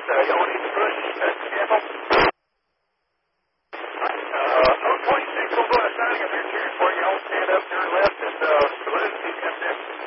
Y'all need to push that channel. 026 will go to signing up your chair for you. I'll stand up, turn left, and salute.